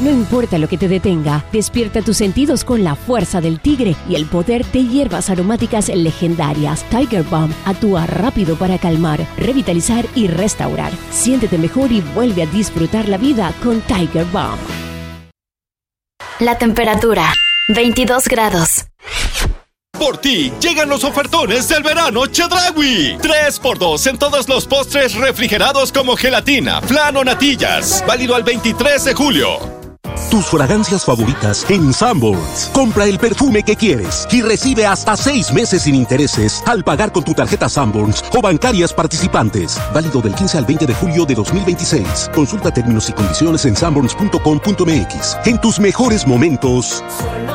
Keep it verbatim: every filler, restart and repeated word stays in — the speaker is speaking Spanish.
No importa lo que te detenga, despierta tus sentidos con la fuerza del tigre y el poder de hierbas aromáticas legendarias. Tiger Balm actúa rápido para calmar, revitalizar y restaurar. Siéntete mejor y vuelve a disfrutar la vida con Tiger Balm. La temperatura, veintidós grados. Por ti, llegan los ofertones del verano Chedraui. tres por dos en todos los postres refrigerados como gelatina, flan o natillas. Válido al veintitrés de julio. Tus fragancias favoritas en Sanborns. Compra el perfume que quieres y recibe hasta seis meses sin intereses al pagar con tu tarjeta Sanborns o bancarias participantes. Válido del quince al veinte de julio de dos mil veintiséis. Consulta términos y condiciones en sanborns punto com punto m x. En tus mejores momentos...